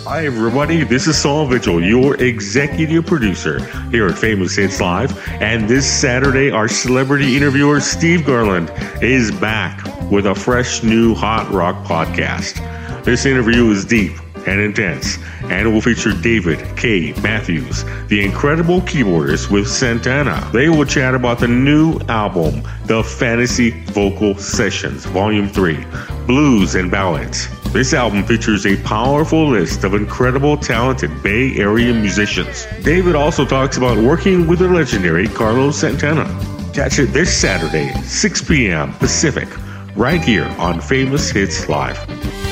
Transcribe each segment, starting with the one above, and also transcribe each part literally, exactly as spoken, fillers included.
Hi, everybody. This is Saul Vigil, your executive producer here at Famous Hits Live. And this Saturday, our celebrity interviewer, Steve Garland, is back with a fresh new Hot Rock podcast. This interview is deep and intense, and it will feature David K. Matthews, the incredible keyboardist with Santana. They will chat about the new album, The Fantasy Vocal Sessions, Volume three, Blues and Ballads. This album features a powerful list of incredible, talented Bay Area musicians. David also talks about working with the legendary Carlos Santana. Catch it this Saturday, six p.m. Pacific, right here on Famous Hits Live.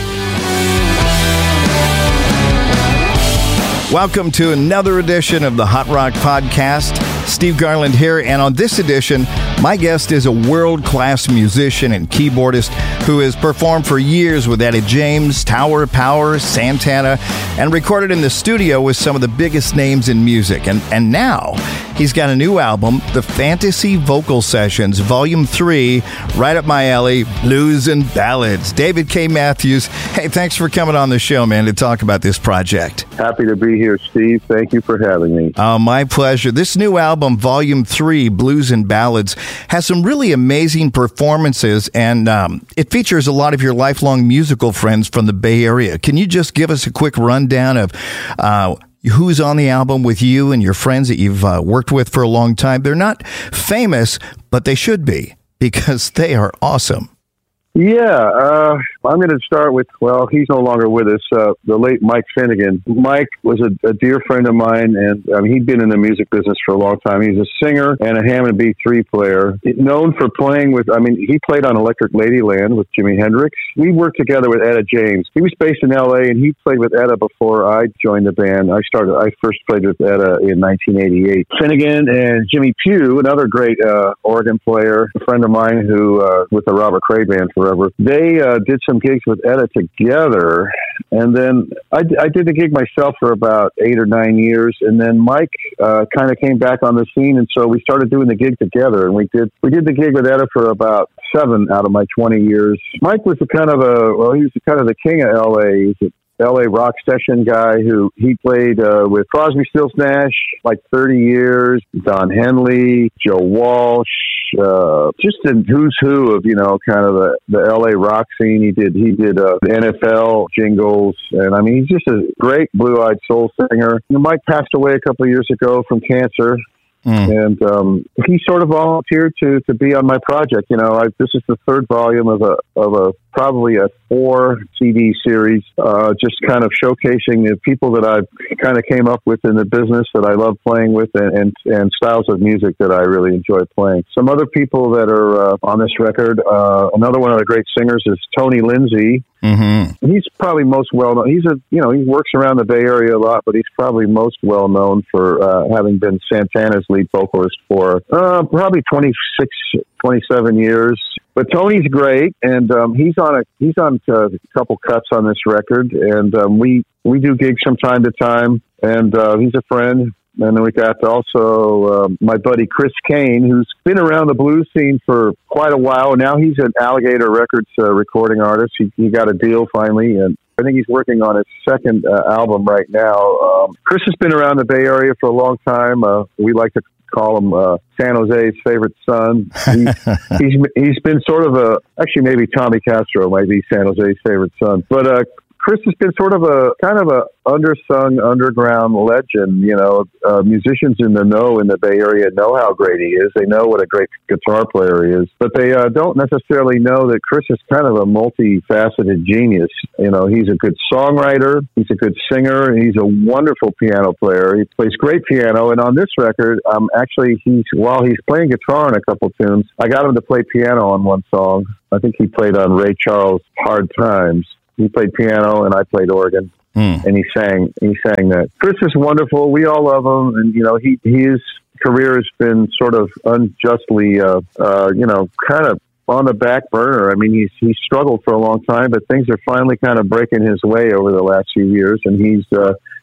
Welcome to another edition of the Hot Rock Podcast. Steve Garland here, and on this edition, my guest is a world-class musician and keyboardist who has performed for years with Etta James, Tower Power, Santana, and recorded in the studio with some of the biggest names in music. And, and now, he's got a new album, The Fantasy Vocal Sessions, Volume three, right up my alley, Blues and Ballads. David K. Matthews, hey, thanks for coming on the show, man, to talk about this project. Happy to be here, Steve. Thank you for having me. Oh, my pleasure. This new album, Volume three, Blues and Ballads, has some really amazing performances, and um, it features a lot of your lifelong musical friends from the Bay Area. Can you just give us a quick rundown of uh, who's on the album with you and your friends that you've uh, worked with for a long time? They're not famous, but they should be, because they are awesome. Yeah, uh, I'm going to start with, well, he's no longer with us, uh, the late Mike Finnegan. Mike was a, a dear friend of mine, and I mean, he'd been in the music business for a long time. He's a singer and a Hammond B three player, known for playing with, I mean, he played on Electric Ladyland with Jimi Hendrix. We worked together with Etta James. He was based in L A, and he played with Etta before I joined the band. I started, I first played with Etta in nineteen eighty-eight. Finnegan and Jimmy Pugh, another great uh, organ player, a friend of mine who, uh, with the Robert Cray Band forever, they uh, did some gigs with Etta together, and then I, I did the gig myself for about eight or nine years, and then Mike uh, kind of came back on the scene, and so we started doing the gig together, and we did we did the gig with Etta for about seven out of my twenty years. Mike was a kind of a, well, he was kind of the king of L A. He was a L A rock session guy who he played uh, with Crosby, Stills, Nash like thirty years, Don Henley, Joe Walsh, uh, just a who's who of, you know, kind of the, the L A rock scene. He did, he did uh, N F L jingles. And I mean, he's just a great blue-eyed soul singer. You know, Mike passed away a couple of years ago from cancer. Mm. And um, he sort of volunteered to, to be on my project. You know, I, this is the third volume of a of a probably a four C D series, uh, just kind of showcasing the people that I've kind of came up with in the business that I love playing with, and, and, and styles of music that I really enjoy playing. Some other people that are uh, on this record, uh, another one of the great singers is Tony Lindsay. Mm-hmm. He's probably most well known. He's a, you know, he works around the Bay Area a lot, but he's probably most well known for uh, having been Santana's lead vocalist for uh, probably twenty-six, twenty-seven years. But Tony's great, and um, he's on a he's on a couple cuts on this record, and um, we we do gigs from time to time. And uh, he's a friend. And then we got also uh, my buddy Chris Kane, who's been around the blues scene for quite a while. Now he's an Alligator Records uh, recording artist. He, he got a deal finally, and I think he's working on his second uh, album right now. Um, Chris has been around the Bay Area for a long time. Uh, we like to call him uh, San Jose's favorite son. He, he's he's been sort of a, actually maybe Tommy Castro might be San Jose's favorite son, but uh, Chris has been sort of a kind of a undersung underground legend. You know, uh, musicians in the know in the Bay Area know how great he is. They know what a great guitar player he is, but they uh, don't necessarily know that Chris is kind of a multifaceted genius. You know, he's a good songwriter, he's a good singer, and he's a wonderful piano player. He plays great piano, and on this record, um, actually, he's while he's playing guitar in a couple tunes, I got him to play piano on one song. I think he played on Ray Charles' Hard Times. He played piano and I played organ, mm. and he sang. He sang that. Chris is wonderful. We all love him, and you know, he his career has been sort of unjustly, uh, uh, you know, kind of on the back burner. I mean, he's he's struggled for a long time, but things are finally kind of breaking his way over the last few years, and he's uh,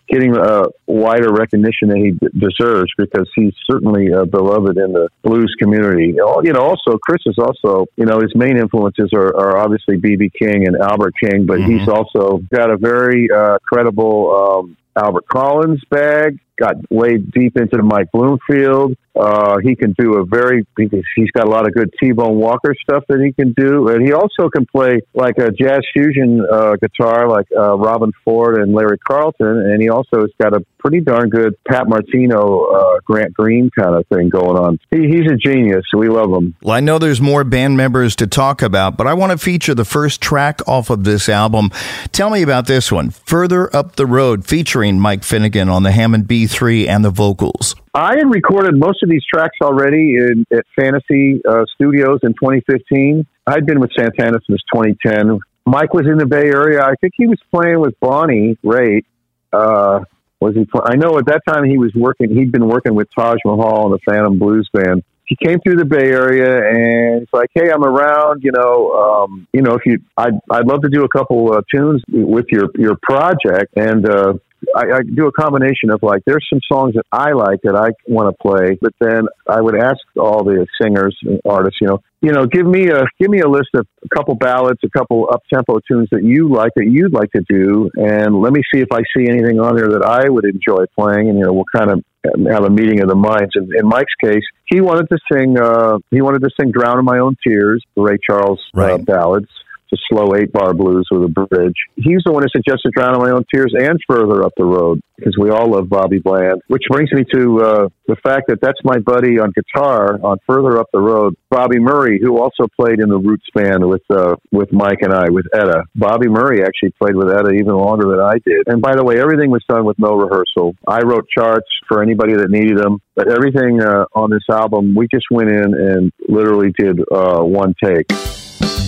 getting a wider recognition that he d- deserves, because he's certainly uh, beloved in the blues community. You know, also Chris is also, you know, his main influences are, are obviously B B King and Albert King, but mm-hmm. he's also got a very uh, credible um, Albert Collins bag. Got way deep into the Mike Bloomfield. Uh, he can do a very, he's got a lot of good T-Bone Walker stuff that he can do. And he also can play like a jazz fusion uh, guitar like uh, Robin Ford and Larry Carlton. And he also has got a pretty darn good Pat Martino, uh, Grant Green kind of thing going on. He, he's a genius. We love him. Well, I know there's more band members to talk about, but I want to feature the first track off of this album. Tell me about this one, Further Up the Road, featuring Mike Finnegan on the Hammond B three and the vocals. I had recorded most of these tracks already in, at Fantasy uh, Studios in twenty fifteen. I'd been with Santana since twenty ten. Mike was in the Bay Area. I think he was playing with Bonnie Raitt. Uh, was he? Play- I know at that time he was working. He'd been working with Taj Mahal and the Phantom Blues Band. He came through the Bay Area and it's like, hey, I'm around. You know, um, you know, if you, I'd I'd love to do a couple uh, tunes with your your project. And uh, I, I do a combination of like, there's some songs that I like that I want to play, but then I would ask all the singers and artists, you know, you know, give me a give me a list of a couple ballads, a couple up tempo tunes that you like that you'd like to do, and let me see if I see anything on there that I would enjoy playing, and you know, we'll kind of have a meeting of the minds. And in Mike's case, he wanted to sing. Uh, he wanted to sing "Drown in My Own Tears," the Ray Charles right. uh, ballads. The slow eight-bar blues with a bridge. He's the one who suggested "Drown in My Own Tears" and "Further Up the Road," because we all love Bobby Bland. Which brings me to uh, the fact that that's my buddy on guitar on "Further Up the Road," Bobby Murray, who also played in the Roots band with uh, with Mike and I, with Etta. Bobby Murray actually played with Etta even longer than I did. And by the way, everything was done with no rehearsal. I wrote charts for anybody that needed them, but everything uh, on this album, we just went in and literally did uh, one take.